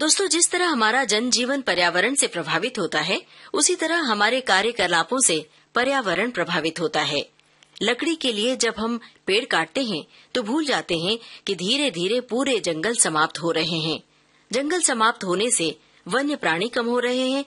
दोस्तों, जिस तरह हमारा जनजीवन पर्यावरण से प्रभावित होता है, उसी तरह हमारे कार्यकलापों से पर्यावरण प्रभावित होता है। लकड़ी के लिए जब हम पेड़ काटते हैं तो भूल जाते हैं कि धीरे धीरे पूरे जंगल समाप्त हो रहे हैं। जंगल समाप्त होने से वन्य प्राणी कम हो रहे हैं